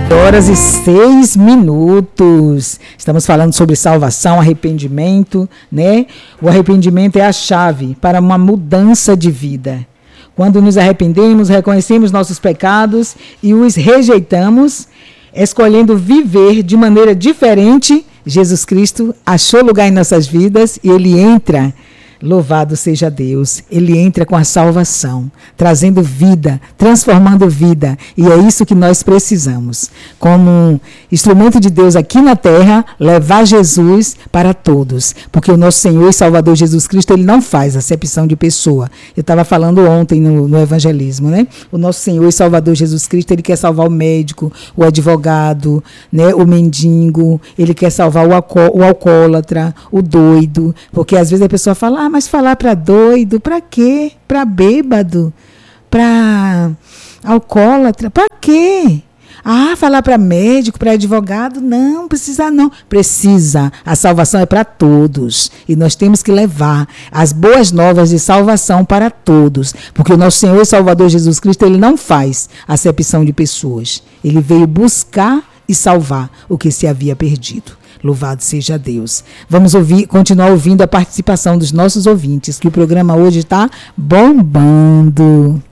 8h06. Estamos falando sobre salvação, arrependimento, né? O arrependimento é a chave para uma mudança de vida. Quando nos arrependemos, reconhecemos nossos pecados e os rejeitamos, escolhendo viver de maneira diferente, Jesus Cristo achou lugar em nossas vidas e Ele entra. Louvado seja Deus, Ele entra com a salvação, trazendo vida, transformando vida, e é isso que nós precisamos, como um instrumento de Deus aqui na terra, levar Jesus para todos, porque o nosso Senhor e Salvador Jesus Cristo, Ele não faz acepção de pessoa. Eu estava falando ontem no evangelismo, né? O nosso Senhor e Salvador Jesus Cristo, Ele quer salvar o médico, o advogado, né? O mendigo, Ele quer salvar o alcoólatra, o doido, porque às vezes a pessoa fala, mas falar para doido, para quê? Para bêbado, para alcoólatra, para quê? Falar para médico, para advogado, não precisa não. Precisa, a salvação é para todos e nós temos que levar as boas novas de salvação para todos, porque o nosso Senhor e Salvador Jesus Cristo, Ele não faz acepção de pessoas, Ele veio buscar e salvar o que se havia perdido. Louvado seja Deus. Vamos continuar ouvindo a participação dos nossos ouvintes, que o programa hoje está bombando.